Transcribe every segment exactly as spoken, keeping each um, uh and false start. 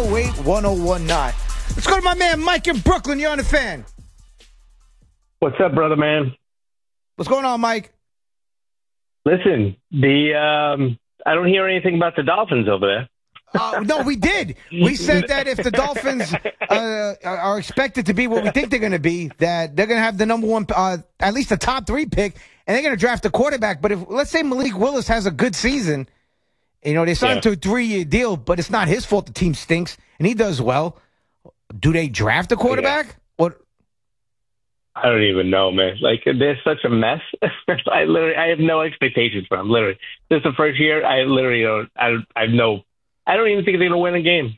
oh eight, one oh one nine. Let's go to my man Mike in Brooklyn. You're on the Fan. What's up, brother, man? What's going on, Mike? Listen, the um, I don't hear anything about the Dolphins over there. Uh, no, we did. We said that if the Dolphins uh, are expected to be what we think they're going to be, that they're going to have the number one, uh, at least the top three pick, and they're going to draft a quarterback. But if let's say Malik Willis has a good season, you know, they signed him to a three-year deal, but it's not his fault the team stinks, and he does well. Do they draft a quarterback? Yeah. What? I don't even know, man. Like, they're such a mess. I literally, I have no expectations for them. Literally, this is the first year. I literally don't. I, I have no. I don't even think they're going to win a game.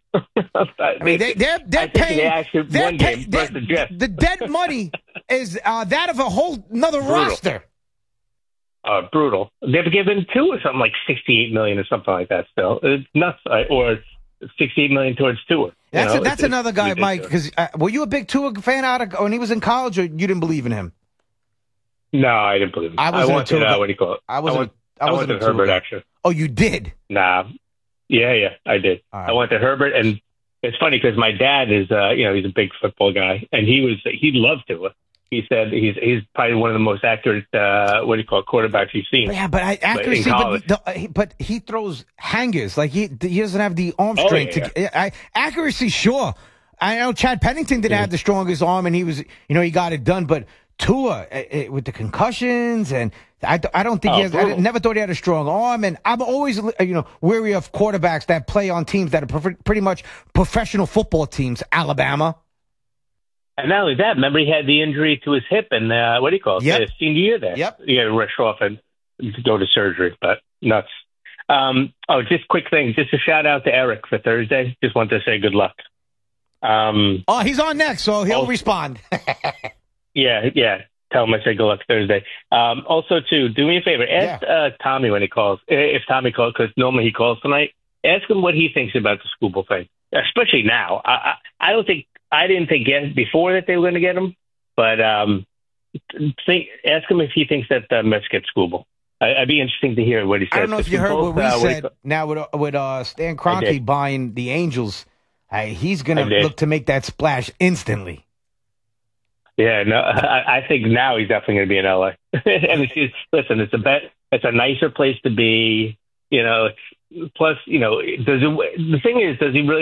I mean, they, they're they're I think paying. they actually they're one pay, game versus the Jets. The dead money is uh, that of a whole another Brutal. roster. Uh, brutal. They've given two or something like sixty-eight million or something like that. Still, it's nuts. Or sixty-eight million towards Tua. That's you know, a, that's it's, another it's guy, ridiculous. Mike. Because uh, were you a big Tua fan out of when he was in college, or you didn't believe in him? No, I didn't believe him. I wasn't I wanted, a Tua uh, guy. what do you call it? I wasn't. I, want, I wasn't I wanted a Tua Herbert guy. actually. Oh, you did? Nah. Yeah, yeah, I did. Right. I went to Herbert, and it's funny because my dad is, uh, you know, he's a big football guy, and he was he loved Tua. He said he's he's probably one of the most accurate, uh, what do you call it, quarterbacks he's seen. Yeah, but I, accuracy, but, but, the, but he throws hangers. Like he he doesn't have the arm Oh, strength. yeah, to, I, accuracy, sure. I know Chad Pennington didn't yeah. have the strongest arm, and he was, you know, he got it done. But Tua, uh, uh, with the concussions, and I, I don't think oh, he has. brutal. I never thought he had a strong arm, and I'm always, you know, wary of quarterbacks that play on teams that are pre- pretty much professional football teams. Alabama. And not only that, remember he had the injury to his hip, and uh, what do you call it? Yep. His senior year there. Yep. He had to rush off and go to surgery, but nuts. Um, oh, just quick thing, just a shout out to Eric for Thursday. Just wanted to say good luck. Um, Oh, he's on next, so he'll also, respond. yeah, yeah. Tell him I said good luck Thursday. Um, also, too, do me a favor. Ask Yeah. uh, Tommy when he calls, if Tommy calls, because normally he calls tonight. Ask him what he thinks about the Scooble thing, especially now. I, I, I don't think I didn't think yes, before that they were going to get him, but um, think, ask him if he thinks that the Mets get Scooble. I, I'd be interesting to hear what he says. I don't know if you heard both, what we uh, said. what Now with with uh, Stan Kroenke buying the Angels, uh, he's going to did. look to make that splash instantly. Yeah, no, I, I think now he's definitely going to be in L A. And it's just, listen, it's a bet. It's a nicer place to be. You know, plus, you know, does it, the thing is, does he really?